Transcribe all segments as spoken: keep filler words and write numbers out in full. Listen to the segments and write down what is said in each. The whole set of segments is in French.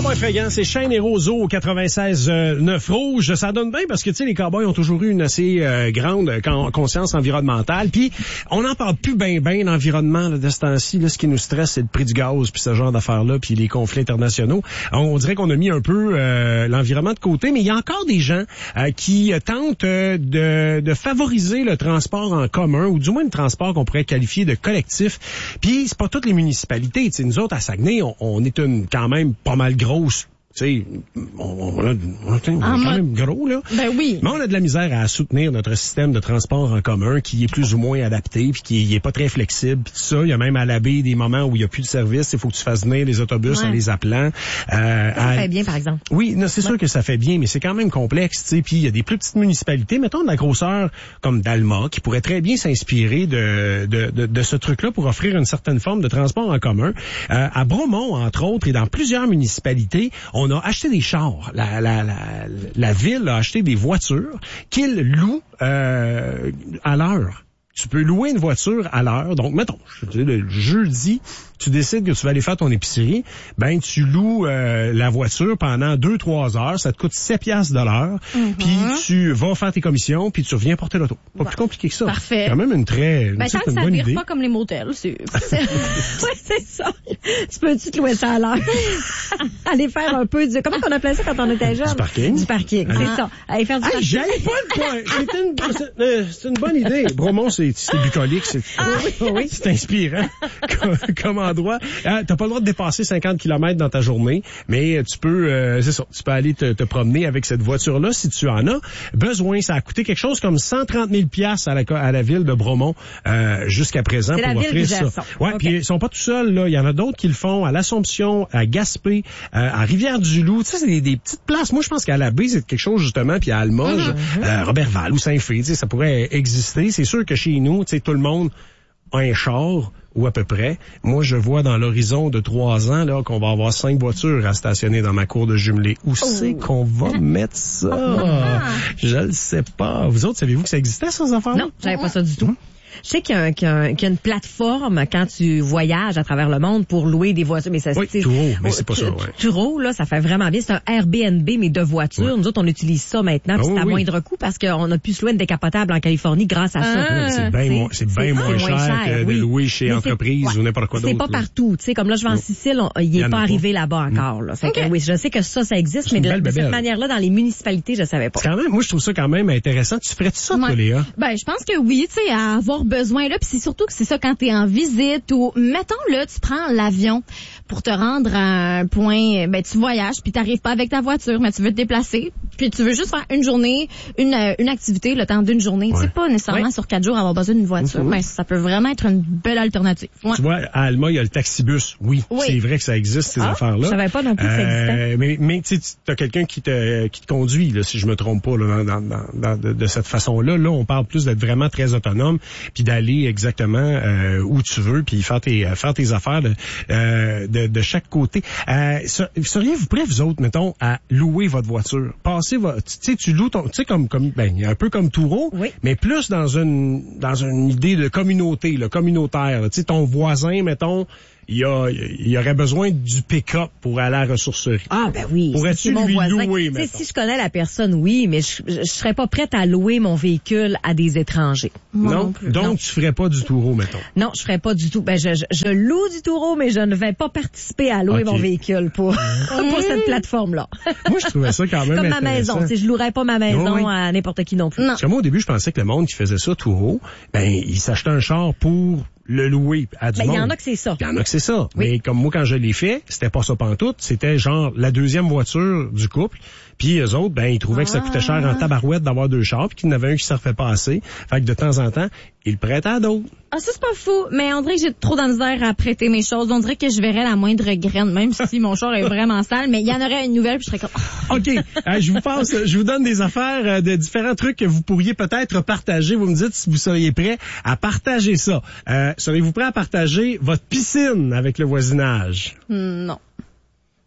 Cowboy Fringant, c'est Shane et Roseau au quatre-vingt-seize neuf Rouge. Ça donne bien parce que, tu sais, les cowboys ont toujours eu une assez euh, grande con- conscience environnementale. Puis, on n'en parle plus bien, bien l'environnement là, de ce temps-ci. Là, ce qui nous stresse, c'est le prix du gaz, puis ce genre d'affaires-là, puis les conflits internationaux. On dirait qu'on a mis un peu euh, l'environnement de côté, mais il y a encore des gens euh, qui tentent euh, de, de favoriser le transport en commun, ou du moins le transport qu'on pourrait qualifier de collectif. Puis, c'est pas toutes les municipalités. Tu sais, nous autres, à Saguenay, on, on est une quand même pas mal grosse. Tu sais, on, on, a, on a quand en même gros, là. Ben oui. Mais on a de la misère à soutenir notre système de transport en commun qui est plus ou moins adapté puis qui est pas très flexible puis tout ça. Il y a même à la baie des moments où il y a plus de service. Il faut que tu fasses venir les autobus ouais. en les appelant. Euh, ça à... fait bien, par exemple. Oui, non, c'est ouais. sûr que ça fait bien, mais c'est quand même complexe, tu sais. Puis il y a des plus petites municipalités, mettons de la grosseur comme d'Alma, qui pourraient très bien s'inspirer de, de, de, de ce truc-là pour offrir une certaine forme de transport en commun. Euh, à Bromont, entre autres, et dans plusieurs municipalités, on a acheté des chars. La, la, la, la ville a acheté des voitures qu'ils louent euh, à l'heure. Tu peux louer une voiture à l'heure. Donc, mettons, je te dis, le jeudi, tu décides que tu vas aller faire ton épicerie, ben tu loues euh, la voiture pendant deux trois heures, ça te coûte sept piastres de l'heure, mm-hmm. puis tu vas faire tes commissions, puis tu reviens porter l'auto. Pas ouais. plus compliqué que ça. Parfait. C'est quand même une très une, ben, tant que une ça bonne vire idée. Pas comme les motels, c'est c'est, ouais, c'est ça. Tu peux-tu te louer ça à l'heure? Aller faire un peu du... Comment on appelait ça quand on était jeune? Du parking. Du parking, ah. c'est ça. Aller faire du hey, parking. J'allais pas le point. C'est une, c'est, euh, c'est une bonne idée. Bromont, c'est, c'est bucolique, c'est, ah, oui, oui. c'est inspirant comme, comme endroit. Ah, t'as pas le droit de dépasser cinquante kilomètres dans ta journée, mais tu peux, euh, c'est ça, tu peux aller te, te promener avec cette voiture-là si tu en as besoin. Ça a coûté quelque chose comme cent trente mille piastres à la, à la ville de Bromont euh, jusqu'à présent c'est pour offrir ça. ça. Ouais, okay. Puis ils sont pas tout seuls là. Il y en a d'autres qui le font à l'Assomption, à Gaspé, euh, à Rivière-du-Loup. Tu sais, c'est des, des petites places. Moi, je pense qu'à la baie, c'est quelque chose justement, puis à Almoge, mm-hmm. euh, Robertval ou Saint-Fé, tu sais, ça pourrait exister. C'est sûr que chez nous, tu sais, tout le monde a un char, ou à peu près. Moi, je vois dans l'horizon de trois ans là qu'on va avoir cinq voitures à stationner dans ma cour de jumelé. Où oh. c'est qu'on va mettre ça? Ah. Je le sais pas. Vous autres, savez-vous que ça existait, ces affaires-là? Non, j'avais pas ça du tout. Je sais qu'il y a, un, qu'il, y a un, qu'il y a une plateforme quand tu voyages à travers le monde pour louer des voitures. Mais ça, oui, c'est, Turo, mais c'est pas ça, ouais. Turo, là, ça fait vraiment bien. C'est un Airbnb, mais de voitures. Ouais. Nous autres, on utilise ça maintenant, puis ah, c'est à oui. moindre coût parce qu'on a pu se louer une décapotable en Californie grâce à ça. Ah, c'est bien moins, c'est bien moins, moins cher, cher que oui. de louer chez mais entreprise ouais. ou n'importe quoi d'autre. C'est pas là. Partout. Tu sais, comme là, je vais en Sicile, on, il est pas arrivé pas. Là-bas encore. Là. Fait okay. que, oui, je sais que ça, ça existe, mais de, de cette manière-là, dans les municipalités, je savais pas. Quand même, moi, je trouve ça quand même intéressant. Tu ferais ça, toi, Léa? Ben, je pense que oui, tu sais, à avoir besoin là, puis surtout que c'est ça quand t'es en visite ou mettons là tu prends l'avion pour te rendre à un point, ben tu voyages puis t'arrives pas avec ta voiture mais tu veux te déplacer puis tu veux juste faire une journée, une une activité le temps d'une journée, ouais. tu sais pas nécessairement ouais. sur quatre jours avoir besoin d'une voiture, mais mm-hmm. ben, ça peut vraiment être une belle alternative. Ouais. Tu vois à Alma il y a le taxibus, oui, oui. c'est vrai que ça existe ces ah, affaires-là. Je savais pas non plus que ça existait. Euh, mais mais tu sais t'as quelqu'un qui te qui te conduit là si je me trompe pas là dans, dans, dans de, de cette façon-là là on parle plus d'être vraiment très autonome puis d'aller exactement Euh, où tu veux, puis faire tes faire tes affaires de, euh, de, de chaque côté. Euh, seriez-vous prêts, vous autres, mettons, à louer votre voiture? Passer votre... Tu sais, tu loues ton... Tu sais, comme, comme, ben, un peu comme Turo, oui. mais plus dans une dans une idée de communauté, là, communautaire. Tu sais, ton voisin, mettons, il y a, il y aurait besoin du pick-up pour aller à la ressourcerie. Ah, ben oui. Pourrais-tu lui voisin. louer, mettons? Si je connais la personne, oui, mais je, je, je serais pas prête à louer mon véhicule à des étrangers. Moi non? non plus. Donc, non. tu ferais pas du Turo, mettons? Non, je ferais pas du tout. Ben, je, je, je loue du Turo, mais je ne vais pas participer à louer okay. mon véhicule pour, pour cette plateforme-là. Moi, je trouvais ça quand même Comme ma maison. Si je louerais pas ma maison oui, oui. à n'importe qui non plus. Non. Parce que moi, au début, je pensais que le monde qui faisait ça, Turo, ben, il s'achetait un char pour le louer à du ben, monde. Il y en a que c'est ça. Il y en a que c'est ça. Oui. Mais comme moi, quand je l'ai fait, c'était pas ça pantoute. C'était genre la deuxième voiture du couple. Puis eux autres, ben, ils trouvaient ah. que ça coûtait cher en tabarouette d'avoir deux chars puis qu'il y en avait un qui ne servait pas assez. Fait que de temps en temps, ils le prêtaient à d'autres. Ah, ça, c'est pas fou. Mais on dirait que j'ai trop de misère à prêter mes choses. On dirait que je verrais la moindre graine, même si mon char est vraiment sale. Mais il y en aurait une nouvelle puis je serais comme... OK. Euh, je vous passe, je vous donne des affaires, euh, de différents trucs que vous pourriez peut-être partager. Vous me dites si vous seriez prêt à partager ça. Euh, seriez-vous prêt à partager votre piscine avec le voisinage? Non.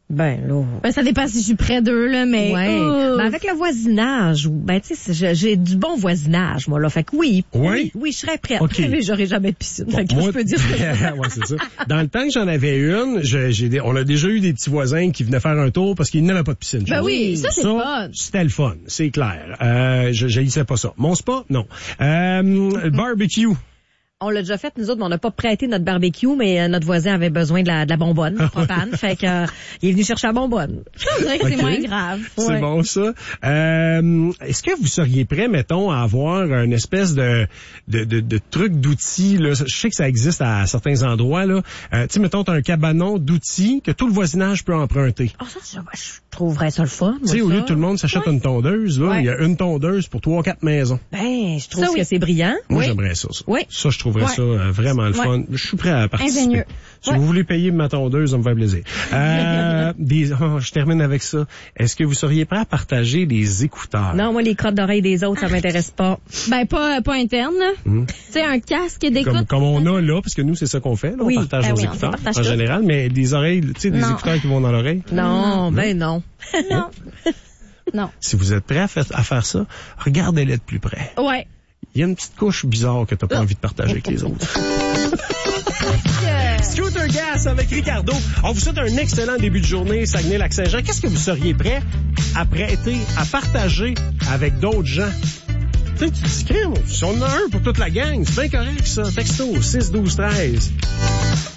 Ben, là. Ben, ça dépend si je suis près d'eux, là, mais... Ouais. Oh. Ben, avec le voisinage, ben, tu sais, j'ai, j'ai du bon voisinage, moi, là. Fait que oui. Oui? Oui, oui, je serais prête. Okay. Mais j'aurais jamais de piscine. Bon, fait que moi, je peux dire ça. ouais, c'est ça. Dans le temps que j'en avais une, je, j'ai des, on a déjà eu des petits voisins qui venaient faire un tour parce qu'ils n'avaient pas de piscine. Ben oui, ça, c'est fun. C'était le fun, c'est clair. Euh, je, j'haïssais pas ça. Mon spa, non. Euh, barbecue. On l'a déjà fait, nous autres, mais on n'a pas prêté notre barbecue, mais euh, notre voisin avait besoin de la, de la bonbonne, de propane. Fait que, euh, il est venu chercher la bonbonne. Je dirais que Okay. c'est moins grave. C'est Ouais. bon, ça. Euh, est-ce que vous seriez prêt, mettons, à avoir une espèce de, de, de, de truc d'outils, là? Je sais que ça existe à certains endroits, là. Euh, tu sais, mettons, t'as un cabanon d'outils que tout le voisinage peut emprunter. Oh, ça, je, je trouverais ça le fun. Tu sais, au lieu que tout le monde s'achète Ouais. une tondeuse, là, Ouais. il y a une tondeuse pour trois, quatre maisons. Ben, je trouve Ça, que oui. c'est brillant. Moi, Oui. j'aimerais ça, ça. Oui. Ça, je trouverais Ouais. ça euh, vraiment le Ouais. fun. Je suis prêt à participer. Ingénieux. Si Ouais. vous voulez payer ma tondeuse, ça me fait plaisir. Euh, des, oh, je termine avec ça. Est-ce que vous seriez prêt à partager des écouteurs? Non, moi, les crottes d'oreilles des autres, ça m'intéresse pas. Ben, pas, pas interne, là. Hum. Tu sais, un casque d'écoute. Comme, comme on a là, parce que nous, c'est ça qu'on fait. Là, Oui. on partage Ben nos oui, on écouteurs partage en tout. général, mais des oreilles, tu sais, des Non. écouteurs qui vont dans l'oreille. Non, ben non. Non. Non. Si vous êtes prêt à, fa- à faire ça, regardez-les de plus près. Ouais. Il y a une petite couche bizarre que t'as pas envie de partager avec les autres. Scooter Gas avec Ricardo. On vous souhaite un excellent début de journée, Saguenay-Lac-Saint-Jean. Qu'est-ce que vous seriez prêt à prêter, à partager avec d'autres gens? Tu sais, tu te dis, crème, si on en a un pour toute la gang, c'est bien correct, ça. Texto, six douze treize.